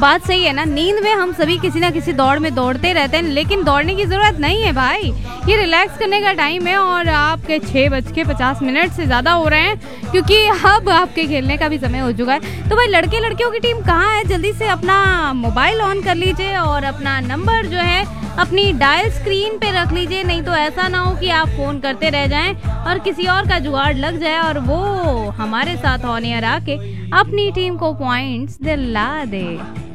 बात सही है ना, नींद में हम सभी किसी ना किसी दौड़ में दौड़ते रहते हैं, लेकिन दौड़ने की ज़रूरत नहीं है भाई। ये रिलैक्स करने का टाइम है और आपके 6:50 से ज़्यादा हो रहे हैं, क्योंकि अब आपके खेलने का भी समय हो चुका है। तो भाई लड़के लड़कियों की टीम कहाँ है, जल्दी से अपना मोबाइल ऑन कर लीजिए और अपना नंबर जो है अपनी डायल स्क्रीन पे रख लीजिए, नहीं तो ऐसा ना हो कि आप फ़ोन करते रह जाएं और किसी और का जुगाड़ लग जाए और वो हमारे साथ ऑन एयर आके अपनी टीम को पॉइंट्स दिला दे।